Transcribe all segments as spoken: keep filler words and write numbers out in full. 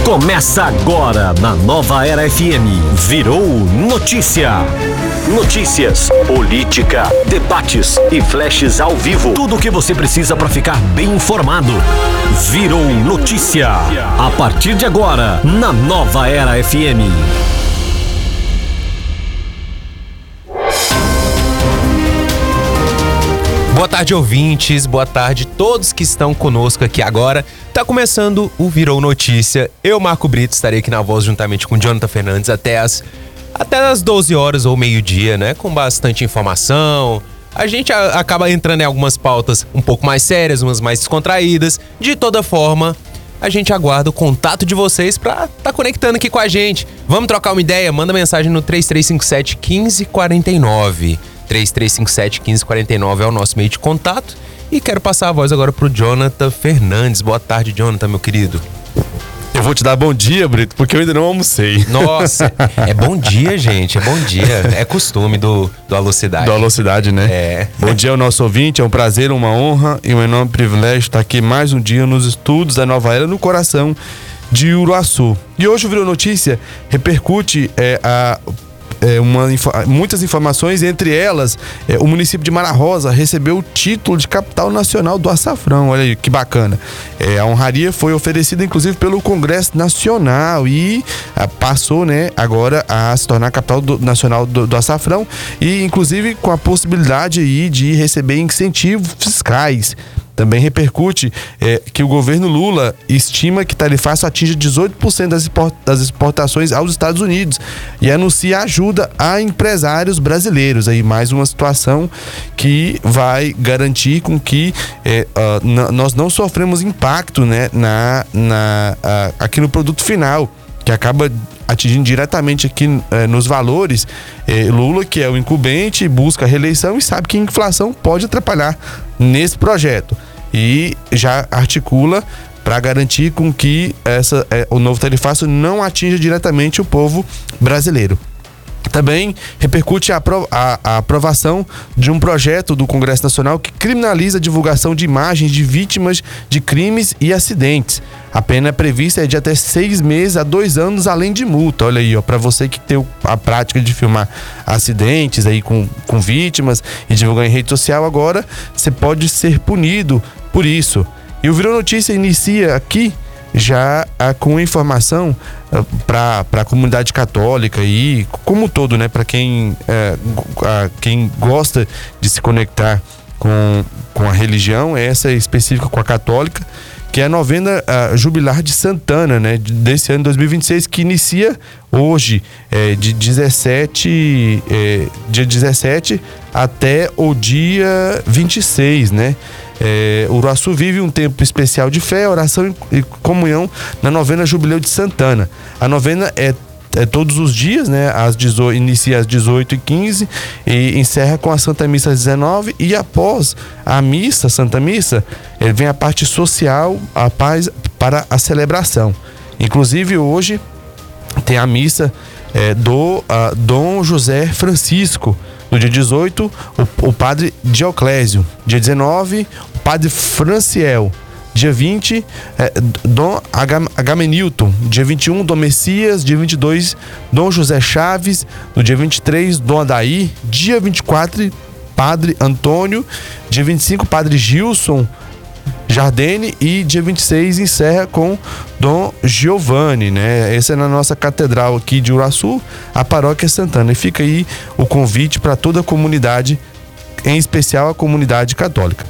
Começa agora na Nova Era F M. Virou Notícia. Notícias, política, debates e flashes ao vivo. Tudo o que você precisa para ficar bem informado. Virou Notícia. A partir de agora, na Nova Era F M. Boa tarde, ouvintes. Boa tarde todos que estão conosco aqui agora. Tá começando o Virou Notícia. Eu, Marco Brito, estarei aqui na voz juntamente com Jonathan Fernandes até as, até as doze horas ou meio-dia, né? Com bastante informação. A gente a, acaba entrando em algumas pautas um pouco mais sérias, umas mais descontraídas. De toda forma, a gente aguarda o contato de vocês pra tá conectando aqui com a gente. Vamos trocar uma ideia? Manda mensagem no três três cinco sete, um cinco quatro nove. três três cinco sete, um cinco quatro nove é o nosso meio de contato. E quero passar a voz agora pro Jonathan Fernandes. Boa tarde, Jonathan, meu querido. Eu vou te dar bom dia, Brito, porque eu ainda não almocei. Nossa, é bom dia, gente, é bom dia. É costume do, do Alô Cidade. Do Alô Cidade, né? É. Bom dia ao nosso ouvinte, é um prazer, uma honra e um enorme privilégio estar aqui mais um dia nos estudos da Nova Era, no coração de Uruaçu. E hoje o Virou Notícia repercute é, a... É uma, muitas informações, entre elas, é, o município de Mara Rosa recebeu o título de capital nacional do açafrão. Olha aí, que bacana. É, a honraria foi oferecida, inclusive, pelo Congresso Nacional e a, passou, né, agora a se tornar a capital do, nacional do, do açafrão e, inclusive, com a possibilidade aí de receber incentivos fiscais. Também repercute é, que o governo Lula estima que tarifaço atinja dezoito por cento das exportações aos Estados Unidos e anuncia ajuda a empresários brasileiros. Aí mais uma situação que vai garantir com que é, uh, n- nós não sofremos impacto, né, na, na, uh, aqui no produto final, que acaba atingindo diretamente aqui eh, nos valores. eh, Lula, que é o incumbente, busca a reeleição e sabe que a inflação pode atrapalhar nesse projeto e já articula para garantir com que essa, eh, o novo tarifaço não atinja diretamente o povo brasileiro. Também repercute a, apro- a, a aprovação de um projeto do Congresso Nacional que criminaliza a divulgação de imagens de vítimas de crimes e acidentes. A pena prevista é de até seis meses a dois anos, além de multa. Olha aí, ó, para você que tem a prática de filmar acidentes aí com, com vítimas e divulgar em rede social, agora você pode ser punido por isso. E o Virou Notícia inicia aqui já ah, com informação ah, para a comunidade católica e como um todo, né, para quem, eh, ah, quem gosta de se conectar com, com a religião, essa é específica com a católica, que é a novena ah, jubilar de Santana, né, desse ano dois mil e vinte e seis, que inicia hoje, eh, de dezessete, eh, dia dezessete até o dia vinte e seis, né? É, o Uruaçu vive um tempo especial de fé, oração e comunhão na novena Jubileu de Santana. A novena é, é todos os dias, né? Às dezoito, inicia às dezoito e quinze e encerra com a Santa Missa às dezenove, e após a missa, Santa Missa, ele vem a parte social, a paz para a celebração. Inclusive hoje tem a missa é, do uh, Dom José Francisco. No dia dezoito, o, o padre Dioclésio. Dia dezenove, o padre Franciel. Dia vinte, é, Dom Agam, Agamenilton. Dia vinte e um, Dom Messias. Dia vinte e dois, Dom José Chaves. No dia vinte e três, Dom Adaí. Dia vinte e quatro, padre Antônio. Dia vinte e cinco, padre Gilson Jardine, e dia vinte e seis encerra com Dom Giovanni, né? Essa é na nossa catedral aqui de Uruaçu, a Paróquia Santana. E fica aí o convite para toda a comunidade, em especial a comunidade católica.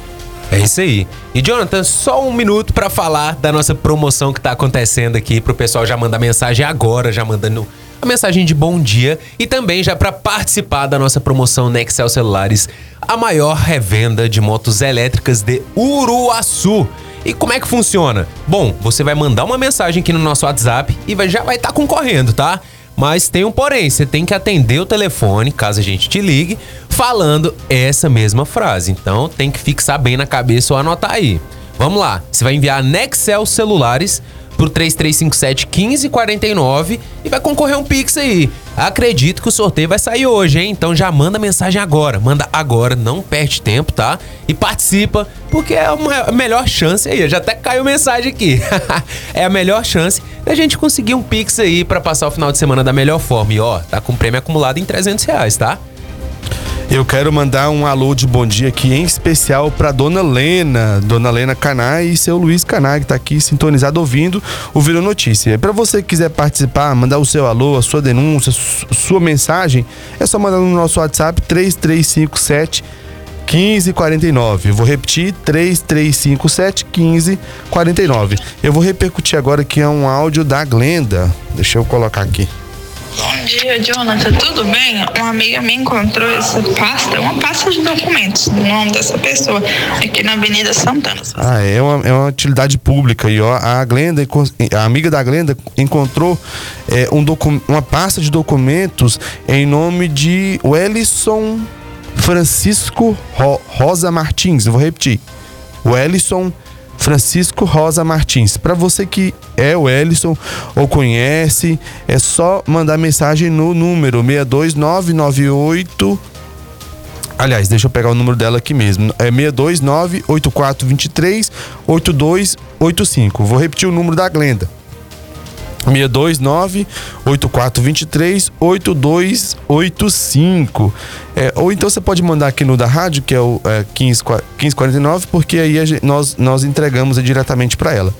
É isso aí. E Jonathan, só um minuto para falar da nossa promoção que tá acontecendo aqui, pro pessoal já mandar mensagem agora, já mandando a mensagem de bom dia, e também já para participar da nossa promoção Nextel Celulares, a maior revenda de motos elétricas de Uruaçu. E como é que funciona? Bom, você vai mandar uma mensagem aqui no nosso WhatsApp e vai, já vai estar tá concorrendo, tá? Mas tem um porém, você tem que atender o telefone, caso a gente te ligue, falando essa mesma frase. Então tem que fixar bem na cabeça ou anotar aí. Vamos lá, você vai enviar Nextel Celulares pro três três cinco sete, um cinco quatro nove e vai concorrer a um Pix aí. Acredito que o sorteio vai sair hoje, hein? Então já manda mensagem agora. Manda agora, não perde tempo, tá? E participa, porque é a melhor chance aí. Já até caiu mensagem aqui. É a melhor chance da gente conseguir um Pix aí pra passar o final de semana da melhor forma. E ó, tá com prêmio acumulado em trezentos reais, tá? Eu quero mandar um alô de bom dia aqui, em especial pra Dona Lena, Dona Lena Canai e seu Luiz Canai, que tá aqui sintonizado ouvindo o Virou Notícia. E pra você que quiser participar, mandar o seu alô, a sua denúncia, sua mensagem, é só mandar no nosso WhatsApp três três cinco sete, um cinco quatro nove. Eu vou repetir, três três cinco sete, um cinco quatro nove. Eu vou repercutir agora que é um áudio da Glenda. Deixa eu colocar aqui. Bom dia, Jonathan, tudo bem? Uma amiga me encontrou essa pasta, uma pasta de documentos, do nome dessa pessoa, aqui na Avenida Santana. Ah, é uma, é uma utilidade pública. E ó, a Glenda, a amiga da Glenda encontrou é, um docu, uma pasta de documentos em nome de Wellison Francisco Ro, Rosa Martins. Eu vou repetir. Wellison Francisco Rosa Martins. Para você que é o Wellison ou conhece, é só mandar mensagem no número seis dois nove nove oito. Aliás, deixa eu pegar o número dela aqui mesmo. É seis dois nove oito quatro dois três oito dois oito cinco. Vou repetir o número da Glenda. seis dois nove oito quatro dois três oito dois oito cinco. É, ou então você pode mandar aqui no da rádio, que é o é, um cinco quatro nove, porque aí a gente, nós, nós entregamos diretamente para ela.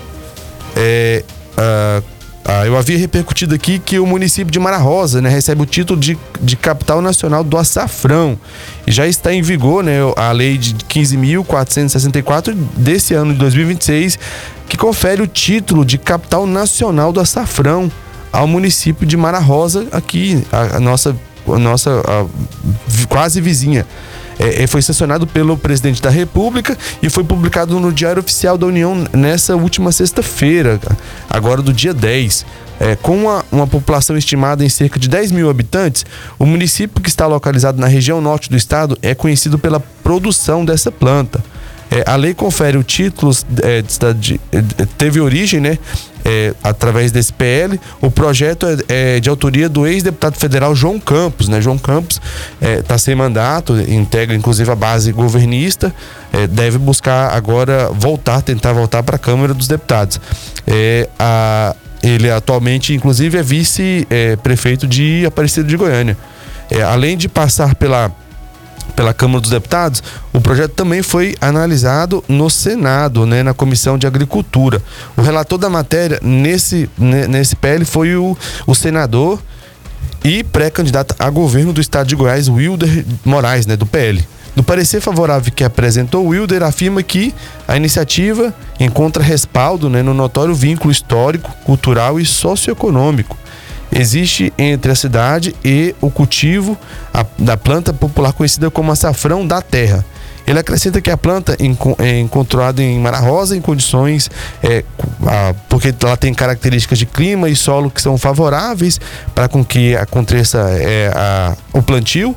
É, ah, ah, eu havia repercutido aqui que o município de Mara Rosa, né, recebe o título de, de capital nacional do açafrão. E já está em vigor, né, a lei de quinze mil quatrocentos e sessenta e quatro desse ano de dois mil e vinte e seis, que confere o título de capital nacional do açafrão ao município de Mara Rosa, aqui, a, a nossa, a nossa a, quase vizinha. É, foi sancionado pelo presidente da República e foi publicado no Diário Oficial da União nessa última sexta-feira, agora do dia dez. É, com uma, uma população estimada em cerca de dez mil habitantes, o município, que está localizado na região norte do estado, é conhecido pela produção dessa planta. É, a lei confere o título, é, de, de, teve origem, né, é, através desse P L. O projeto é, é de autoria do ex-deputado federal João Campos, né? João Campos está é, sem mandato, integra inclusive a base governista, é, deve buscar agora voltar, tentar voltar para a Câmara dos Deputados. É, a, ele atualmente, inclusive, é vice-prefeito é, de Aparecida de Goiânia. É, além de passar pela pela Câmara dos Deputados, o projeto também foi analisado no Senado, né, na Comissão de Agricultura. O relator da matéria nesse, nesse P L foi o, o senador e pré-candidato a governo do estado de Goiás, Wilder Moraes, né, do P L. No parecer favorável que apresentou, o Wilder afirma que a iniciativa encontra respaldo, né, no notório vínculo histórico, cultural e socioeconômico existe entre a cidade e o cultivo a, da planta popular conhecida como açafrão da terra. Ele acrescenta que a planta é encontrada em Mara Rosa em condições, é, a, porque ela tem características de clima e solo que são favoráveis para com que aconteça é, a, o plantio.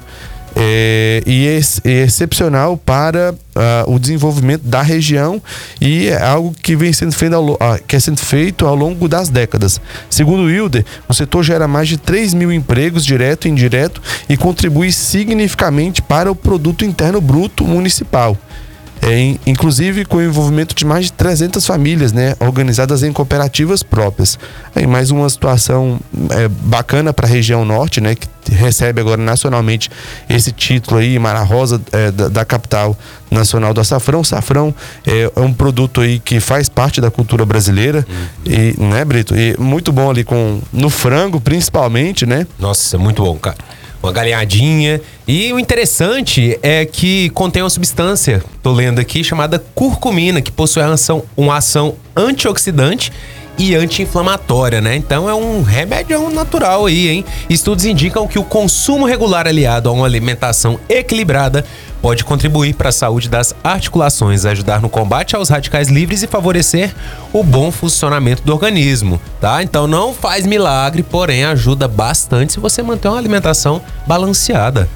É, e é, é excepcional para uh, o desenvolvimento da região e é algo que vem sendo feito ao, uh, que é sendo feito ao longo das décadas. Segundo o Wilder, o setor gera mais de três mil empregos direto e indireto e contribui significativamente para o produto interno bruto municipal. É, inclusive com o envolvimento de mais de trezentas famílias, né, organizadas em cooperativas próprias. Aí mais uma situação é, bacana para a região norte, né, que recebe agora nacionalmente esse título aí, Mara Rosa, é, da, da capital nacional do açafrão. O açafrão é, é um produto aí que faz parte da cultura brasileira, hum. e, né, Brito? E muito bom ali com no frango, principalmente, né? Nossa, muito bom, cara. Uma galinhadinha. E o interessante é que contém uma substância, tô lendo aqui, chamada curcumina, que possui uma ação, uma ação antioxidante e anti-inflamatória, né? Então é um remédio natural aí, hein? Estudos indicam que o consumo regular aliado a uma alimentação equilibrada pode contribuir para a saúde das articulações, ajudar no combate aos radicais livres e favorecer o bom funcionamento do organismo, tá? Então não faz milagre, porém ajuda bastante se você manter uma alimentação balanceada.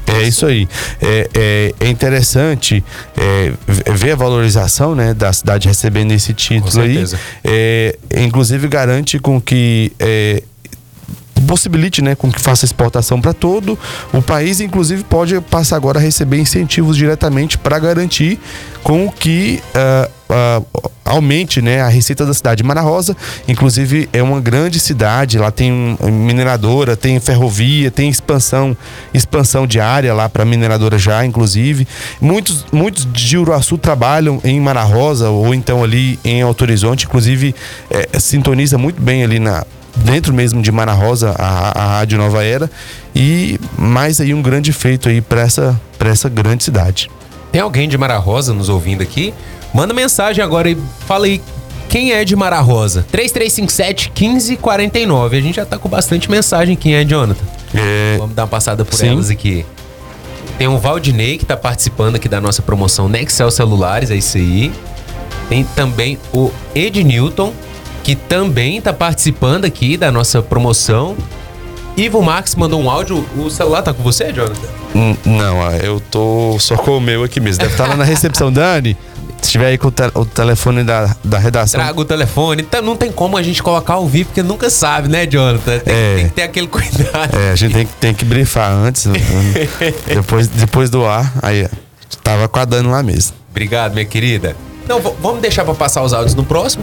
É isso aí. É, é, é interessante é, ver a valorização, né, da cidade recebendo esse título. Com certeza. Aí. É, inclusive garante com que é, possibilite, né, com que faça exportação para todo o país, inclusive pode passar agora a receber incentivos diretamente para garantir com que uh, uh, aumente, né, a receita da cidade. Mara Rosa, inclusive, é uma grande cidade, lá tem um, mineradora, tem ferrovia, tem expansão, expansão de área lá para mineradora já, inclusive. Muitos, muitos de Uruaçu trabalham em Mara Rosa ou então ali em Alto Horizonte, inclusive é, sintoniza muito bem ali na dentro mesmo de Mara Rosa, a, a Rádio Nova Era, e mais aí um grande feito aí para essa, para essa grande cidade. Tem alguém de Mara Rosa nos ouvindo aqui? Manda mensagem agora e fala aí quem é de Mara Rosa. três três cinco sete, um cinco quatro nove. A gente já tá com bastante mensagem. Quem é, Jonathan? É... Vamos dar uma passada por Sim. elas aqui. Tem o Valdinei, que tá participando aqui da nossa promoção Nexel Celulares, é isso aí. Tem também o Ed Newton, que também tá participando aqui da nossa promoção. Ivo Marques mandou um áudio. O celular tá com você, Jonathan? Hum, não, eu tô só com o meu aqui mesmo. Deve estar lá na recepção. Dani, se estiver aí com o, te o telefone da, da redação. Traga o telefone. Não tem como a gente colocar ao vivo, porque nunca sabe, né, Jonathan? Tem, é, tem que ter aquele cuidado. É, a gente tem, tem que brifar antes. depois, depois do ar. Aí, tava com a Dani lá mesmo. Obrigado, minha querida. Então, vamos deixar pra passar os áudios no próximo?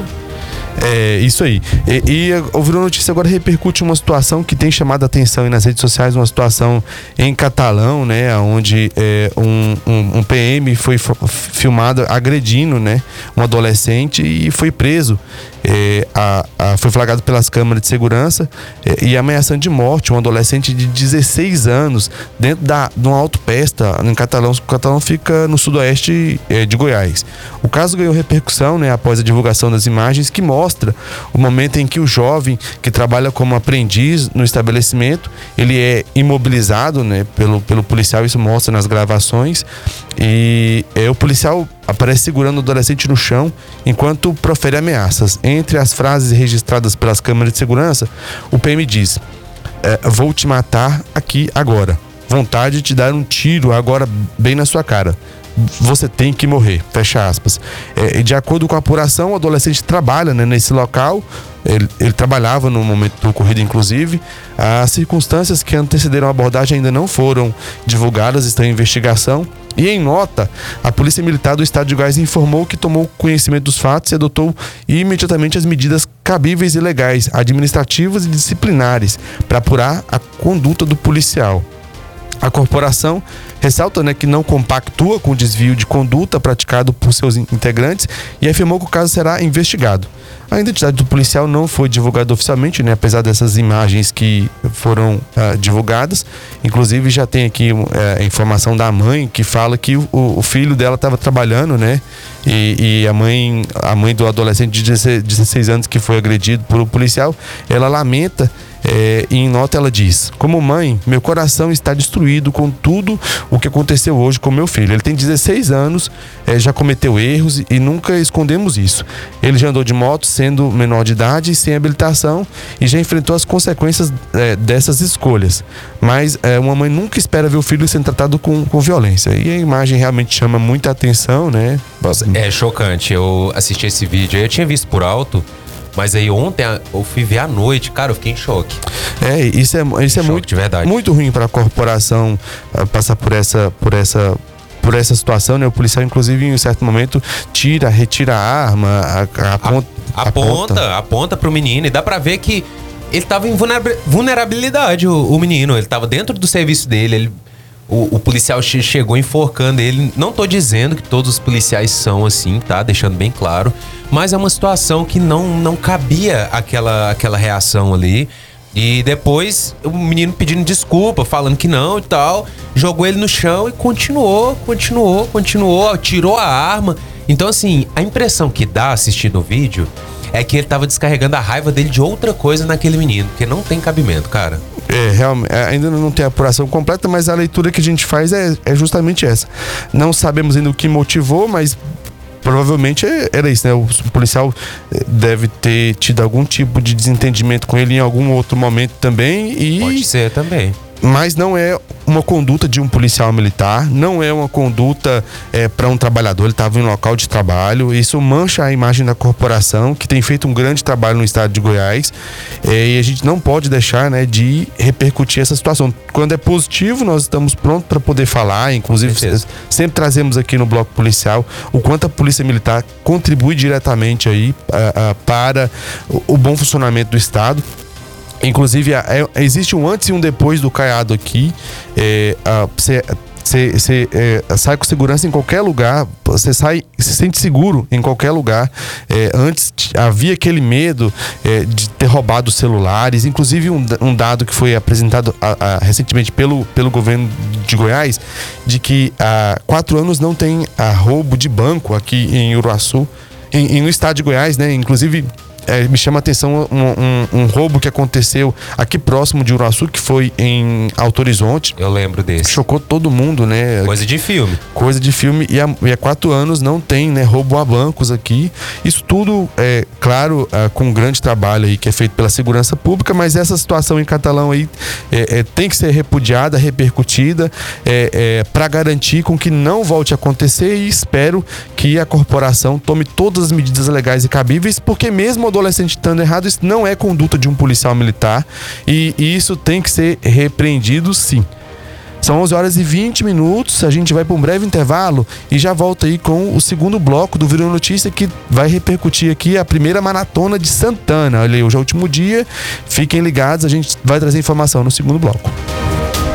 É, isso aí. E, e o Virou Notícia agora repercute uma situação que tem chamado a atenção aí nas redes sociais, uma situação em Catalão, né, onde é, um, um, um P M foi filmado agredindo, né, um adolescente e foi preso. É, a, a, foi flagrado pelas câmeras de segurança é, e ameaçando de morte um adolescente de dezesseis anos dentro da, de uma autopista em Catalão. O Catalão fica no sudoeste é, de Goiás. O caso ganhou repercussão, né, após a divulgação das imagens que mostra o momento em que o jovem que trabalha como aprendiz no estabelecimento, ele é imobilizado, né, pelo, pelo policial. Isso mostra nas gravações e é, o policial aparece segurando o adolescente no chão enquanto profere ameaças. Entre as frases registradas pelas câmeras de segurança, o P M diz: é, vou te matar aqui agora. Vontade de te dar um tiro agora bem na sua cara. Você tem que morrer. Fecha aspas. É, de acordo com a apuração, o adolescente trabalha, né, nesse local. Ele, ele trabalhava no momento do ocorrido, inclusive. As circunstâncias que antecederam a abordagem ainda não foram divulgadas, estão em investigação. E em nota, a Polícia Militar do Estado de Goiás informou que tomou conhecimento dos fatos e adotou imediatamente as medidas cabíveis e legais, administrativas e disciplinares, para apurar a conduta do policial. A corporação ressalta, né, que não compactua com o desvio de conduta praticado por seus integrantes e afirmou que o caso será investigado. A identidade do policial não foi divulgada oficialmente, né, apesar dessas imagens que foram uh, divulgadas. Inclusive já tem aqui uh, a informação da mãe que fala que o, o filho dela estava trabalhando, né, e, e a mãe a mãe do adolescente de dezesseis anos que foi agredido por um policial, ela lamenta. É, e em nota ela diz: como mãe, meu coração está destruído com tudo o que aconteceu hoje com meu filho. Ele tem dezesseis anos, é, já cometeu erros e nunca escondemos isso. Ele já andou de moto sendo menor de idade, sem habilitação, e já enfrentou as consequências é, dessas escolhas. Mas é, uma mãe nunca espera ver o filho sendo tratado com, com violência. E a imagem realmente chama muita atenção, né? É chocante. Eu assisti esse vídeo, eu tinha visto por alto. Mas aí ontem eu fui ver à noite, cara, eu fiquei em choque. É, isso é, isso é muito, muito ruim para a corporação uh, passar por essa, por essa, por essa situação, né? O policial, inclusive, em um certo momento, tira, retira a arma, a, a, aponta, aponta, aponta pro menino e dá para ver que ele tava em vulnerabilidade, o, o menino. Ele tava dentro do serviço dele, ele, o, o policial chegou enforcando ele. Não tô dizendo que todos os policiais são assim, tá? Deixando bem claro. Mas é uma situação que não, não cabia aquela, aquela reação ali. E depois o menino pedindo desculpa, falando que não e tal. Jogou ele no chão e continuou, continuou, continuou. Tirou a arma. Então assim, a impressão que dá assistindo o vídeo é que ele tava descarregando a raiva dele de outra coisa naquele menino. Porque não tem cabimento, cara. É, realmente, ainda não tem a apuração completa, mas a leitura que a gente faz é, é justamente essa. Não sabemos ainda o que motivou, mas provavelmente era isso, né? O policial deve ter tido algum tipo de desentendimento com ele em algum outro momento também. E pode ser também. mas não é uma conduta de um policial militar, não é uma conduta é, para um trabalhador. Ele estava em um local de trabalho. Isso mancha a imagem da corporação, que tem feito um grande trabalho no estado de Goiás, é, e a gente não pode deixar, né, de repercutir essa situação. Quando é positivo, nós estamos prontos para poder falar. Inclusive, sempre trazemos aqui no Bloco Policial o quanto a Polícia Militar contribui diretamente aí a, a, para o, o bom funcionamento do estado. Inclusive, é, existe um antes e um depois do caiado aqui. Você é, é, sai com segurança em qualquer lugar, você sai, se sente seguro em qualquer lugar. É, antes havia aquele medo é, de ter roubado celulares. Inclusive, um, um dado que foi apresentado a, a, recentemente pelo, pelo governo de Goiás, de que há quatro anos não tem a roubo de banco aqui em Uruaçu, em, em, no estado de Goiás, né? Inclusive, É, me chama a atenção um, um, um roubo que aconteceu aqui próximo de Uruaçu, que foi em Alto Horizonte. Eu lembro desse. Chocou todo mundo, né? Coisa de filme. Coisa de filme. E há, e há quatro anos não tem, né, roubo a bancos aqui. Isso tudo, é claro, é, com um grande trabalho aí que é feito pela segurança pública, mas essa situação em Catalão aí é, é, tem que ser repudiada, repercutida, é, é, para garantir com que não volte a acontecer, e espero que a corporação tome todas as medidas legais e cabíveis, porque mesmo o adolescente estando errado, isso não é conduta de um policial militar, e, e isso tem que ser repreendido, sim. São onze horas e vinte minutos, a gente vai para um breve intervalo e já volta aí com o segundo bloco do Virou Notícia, que vai repercutir aqui a primeira maratona de Santana. Olha aí, hoje é o último dia, fiquem ligados, a gente vai trazer informação no segundo bloco.